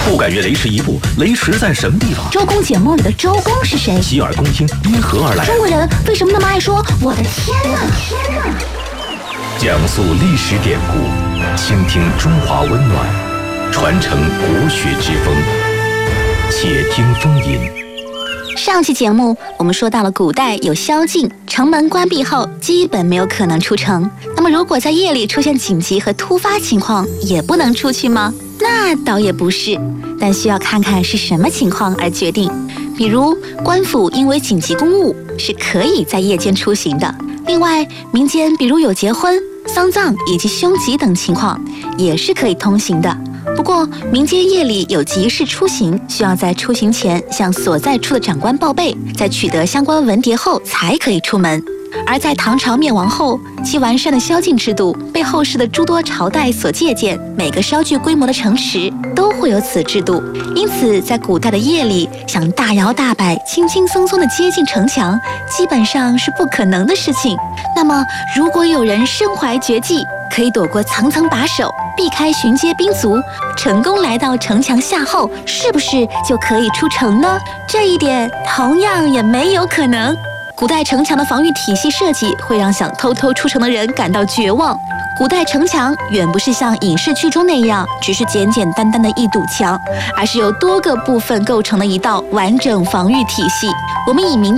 不敢越雷池一步，雷池在什么地方？ 周公解梦里的周公是谁？ 洗耳恭听，因何而来？ 中国人为什么那么爱说我的天哪？ 讲述历史典故，倾听中华温暖，传承国学之风。且听风吟。 上期节目我们说到了古代有宵禁，城门关闭后基本没有可能出城。那么如果在夜里出现紧急和突发情况，也不能出去吗？那倒也不是，但需要看看是什么情况而决定。比如官府因为紧急公务是可以在夜间出行的。另外，民间比如有结婚、丧葬以及凶吉等情况，也是可以通行的。不过，民间夜里有急事出行，需要在出行前向所在处的长官报备，在取得相关文牒后才可以出门。而在唐朝灭亡后，其完善的宵禁制度被后世的诸多朝代所借鉴，每个稍具规模的城池都会有此制度。因此，在古代的夜里，想大摇大摆、轻轻松松地接近城墙，基本上是不可能的事情。那么，如果有人身怀绝技，可以躲过层层把守，避开巡街兵卒，成功来到城墙下后，是不是就可以出城呢？这一点同样也没有可能。古代城墙的防御体系设计会让想偷偷出城的人感到绝望。古代城墙远不是像影视剧中那样只是简简单单的一堵墙，而是由多个部分构成的一道完整防御体系。我们以民